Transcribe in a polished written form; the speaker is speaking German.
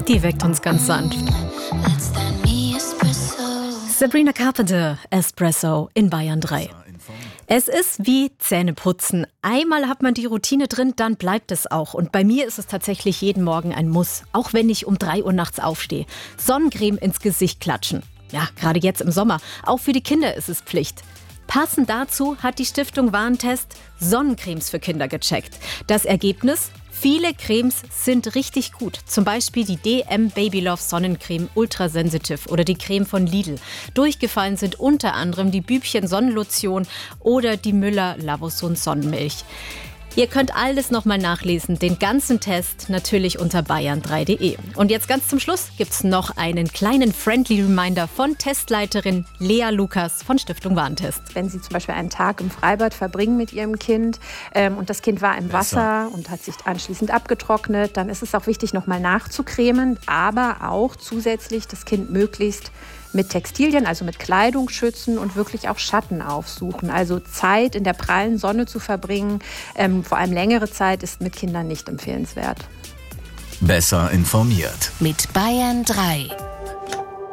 Die weckt uns ganz sanft. Sabrina Carpenter, Espresso in Bayern 3. Es ist wie Zähneputzen. Einmal hat man die Routine drin, dann bleibt es auch. Und bei mir ist es tatsächlich jeden Morgen ein Muss, auch wenn ich um 3 Uhr nachts aufstehe. Sonnencreme ins Gesicht klatschen. Ja, gerade jetzt im Sommer. Auch für die Kinder ist es Pflicht. Passend dazu hat die Stiftung Warentest Sonnencremes für Kinder gecheckt. Das Ergebnis? Viele Cremes sind richtig gut. Zum Beispiel die DM Baby Love Sonnencreme Ultra Sensitive oder die Creme von Lidl. Durchgefallen sind unter anderem die Bübchen Sonnenlotion oder die Müller Lavosun Sonnenmilch. Ihr könnt alles nochmal nachlesen, den ganzen Test natürlich unter bayern3.de. Und jetzt ganz zum Schluss gibt's noch einen kleinen Friendly Reminder von Testleiterin Lea Lukas von Stiftung Warentest. Wenn Sie zum Beispiel einen Tag im Freibad verbringen mit Ihrem Kind und das Kind war im Wasser und hat sich anschließend abgetrocknet, dann ist es auch wichtig, nochmal nachzucremen, aber auch zusätzlich das Kind möglichst mit Textilien, also mit Kleidung schützen und wirklich auch Schatten aufsuchen. Also Zeit in der prallen Sonne zu verbringen, vor allem längere Zeit, ist mit Kindern nicht empfehlenswert. Besser informiert mit Bayern 3.